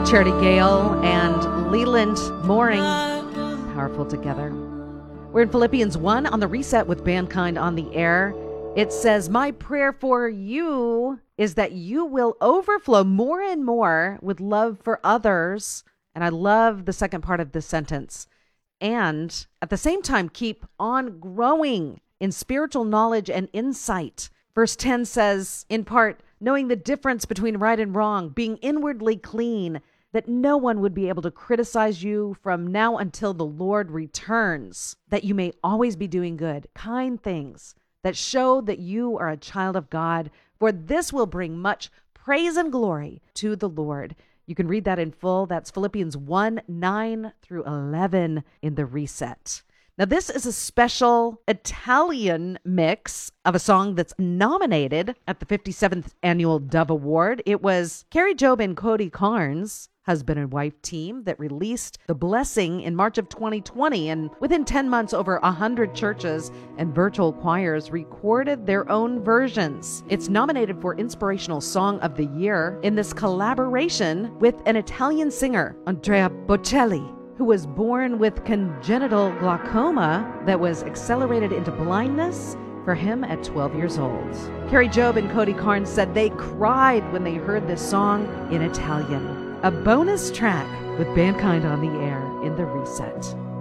Charity Gale and Leland Mooring, powerful together. We're in Philippians 1 on the Reset with Mankind on the Air. It says, my prayer for you is that you will overflow more and more with love for others. And I love the second part of this sentence. And at the same time, keep on growing in spiritual knowledge and insight. Verse 10 says, in part, knowing the difference between right and wrong, being inwardly clean, that no one would be able to criticize you from now until the Lord returns, that you may always be doing good, kind things that show that you are a child of God, for this will bring much praise and glory to the Lord. You can read that in full. That's Philippians 1, 9 through 11 in the Reset. Now, this is a special Italian mix of a song that's nominated at the 57th Annual Dove Award. It was Kari Jobe and Cody Carnes, husband and wife team, that released The Blessing in March of 2020. And within 10 months, over 100 churches and virtual choirs recorded their own versions. It's nominated for Inspirational Song of the Year in this collaboration with an Italian singer, Andrea Bocelli, who was born with congenital glaucoma that was accelerated into blindness for him at 12 years old. Kari Jobe and Cody Carnes said they cried when they heard this song in Italian. A bonus track with Mankind on the Air in the Reset.